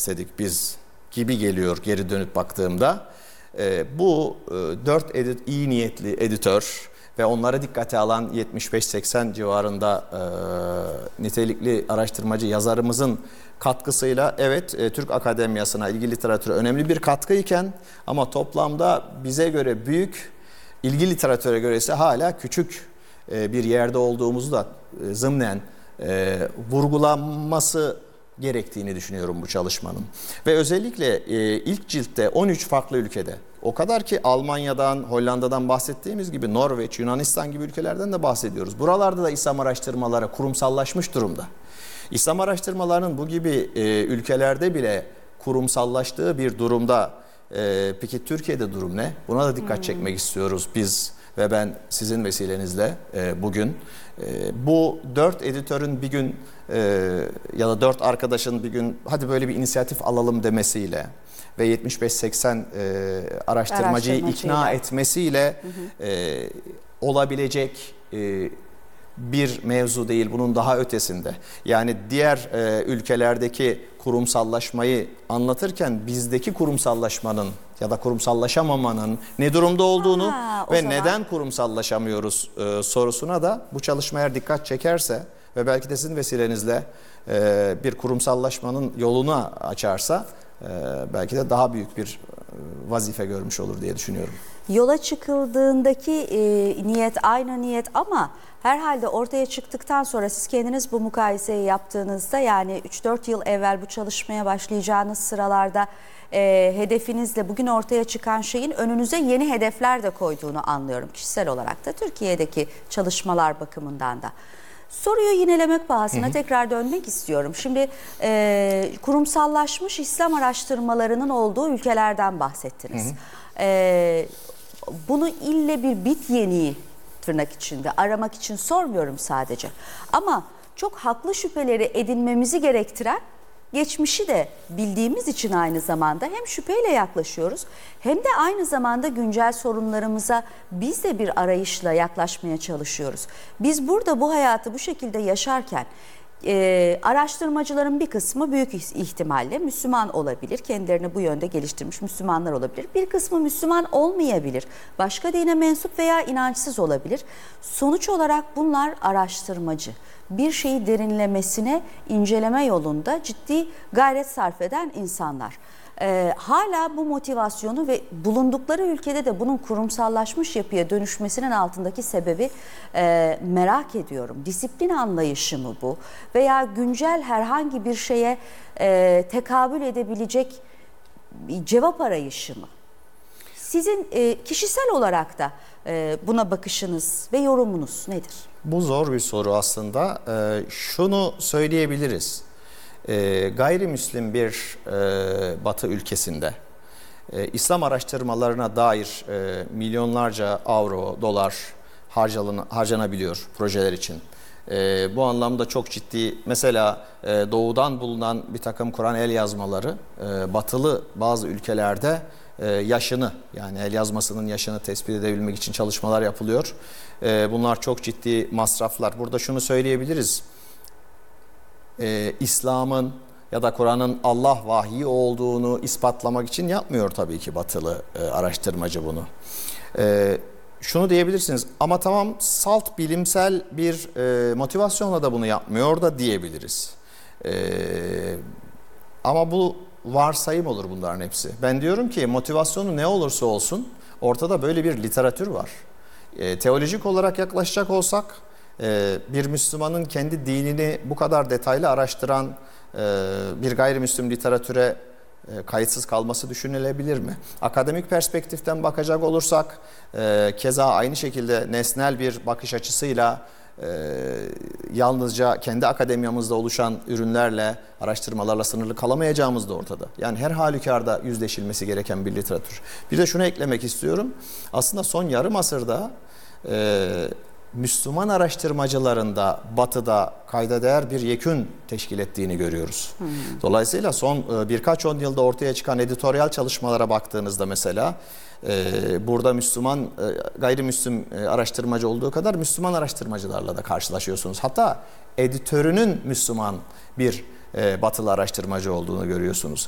istedik biz gibi geliyor geri dönüp baktığımda. Bu 4 iyi niyetli editör ve onlara dikkate alan 75-80 civarında nitelikli araştırmacı yazarımızın katkısıyla evet Türk Akademiyası'na, ilgi literatüre önemli bir katkıyken ama toplamda bize göre büyük, ilgi literatüre göre ise hala küçük bir yerde olduğumuzu da zımnen vurgulanması gerektiğini düşünüyorum bu çalışmanın. Ve özellikle ilk ciltte 13 farklı ülkede, o kadar ki Almanya'dan, Hollanda'dan bahsettiğimiz gibi Norveç, Yunanistan gibi ülkelerden de bahsediyoruz. Buralarda da İslam araştırmaları kurumsallaşmış durumda. İslam araştırmalarının bu gibi ülkelerde bile kurumsallaştığı bir durumda peki Türkiye'de durum ne? Buna da dikkat çekmek istiyoruz biz ve ben sizin vesilenizle bugün. Bu 4 editörün bir gün ya da 4 arkadaşın bir gün hadi böyle bir inisiyatif alalım demesiyle ve 75-80 araştırmacıyı ikna etmesiyle olabilecek bir mevzu değil, bunun daha ötesinde. Yani diğer ülkelerdeki kurumsallaşmayı anlatırken bizdeki kurumsallaşmanın ya da kurumsallaşamamanın ne durumda olduğunu ve neden kurumsallaşamıyoruz sorusuna da bu çalışma eğer dikkat çekerse ve belki de sizin vesilenizle bir kurumsallaşmanın yolunu açarsa belki de daha büyük bir vazife görmüş olur diye düşünüyorum. Yola çıkıldığındaki niyet aynı niyet ama herhalde ortaya çıktıktan sonra siz kendiniz bu mukayeseyi yaptığınızda yani 3-4 yıl evvel bu çalışmaya başlayacağınız sıralarda hedefinizle bugün ortaya çıkan şeyin önünüze yeni hedefler de koyduğunu anlıyorum. Kişisel olarak da Türkiye'deki çalışmalar bakımından da. Soruyu yinelemek pahasına tekrar dönmek istiyorum. Şimdi kurumsallaşmış İslam araştırmalarının olduğu ülkelerden bahsettiniz. Bunu ille bir bit yeniği tırnak içinde aramak için sormuyorum sadece. Ama çok haklı şüpheleri edinmemizi gerektiren geçmişi de bildiğimiz için aynı zamanda hem şüpheyle yaklaşıyoruz hem de aynı zamanda güncel sorunlarımıza biz de bir arayışla yaklaşmaya çalışıyoruz. Biz burada bu hayatı bu şekilde yaşarken araştırmacıların bir kısmı büyük ihtimalle Müslüman olabilir, kendilerini bu yönde geliştirmiş Müslümanlar olabilir. Bir kısmı Müslüman olmayabilir, başka dine mensup veya inançsız olabilir. Sonuç olarak bunlar araştırmacı. Bir şeyi derinlemesine inceleme yolunda ciddi gayret sarf eden insanlar. Hala bu motivasyonu ve bulundukları ülkede de bunun kurumsallaşmış yapıya dönüşmesinin altındaki sebebi merak ediyorum. Disiplin anlayışı mı bu? Veya güncel herhangi bir şeye tekabül edebilecek cevap arayışı mı? Sizin kişisel olarak da buna bakışınız ve yorumunuz nedir? Bu zor bir soru aslında. Şunu söyleyebiliriz. Gayrimüslim bir Batı ülkesinde İslam araştırmalarına dair milyonlarca avro, dolar harcanabiliyor projeler için. Bu anlamda çok ciddi, mesela doğudan bulunan bir takım Kur'an el yazmaları batılı bazı ülkelerde yaşını, yani el yazmasının yaşını tespit edebilmek için çalışmalar yapılıyor. Bunlar çok ciddi masraflar. Burada şunu söyleyebiliriz. İslam'ın ya da Kur'an'ın Allah vahyi olduğunu ispatlamak için yapmıyor tabii ki batılı araştırmacı bunu. Şunu diyebilirsiniz ama tamam, salt bilimsel bir motivasyonla da bunu yapmıyor da diyebiliriz. Ama bu varsayım olur bunların hepsi. Ben diyorum ki motivasyonu ne olursa olsun ortada böyle bir literatür var. Teolojik olarak yaklaşacak olsak bir Müslümanın kendi dinini bu kadar detaylı araştıran bir gayrimüslim literatüre kayıtsız kalması düşünülebilir mi? Akademik perspektiften bakacak olursak keza aynı şekilde nesnel bir bakış açısıyla yalnızca kendi akademiyamızda oluşan ürünlerle, araştırmalarla sınırlı kalamayacağımız da ortada. Yani her halükarda yüzleşilmesi gereken bir literatür. Bir de şunu eklemek istiyorum. Aslında son yarım asırda Müslüman araştırmacıların da Batı'da kayda değer bir yekün teşkil ettiğini görüyoruz. Dolayısıyla son birkaç 10 yılda ortaya çıkan editoryal çalışmalara baktığınızda mesela burada Müslüman, gayrimüslim araştırmacı olduğu kadar Müslüman araştırmacılarla da karşılaşıyorsunuz. Hatta editörünün Müslüman bir Batılı araştırmacı olduğunu görüyorsunuz.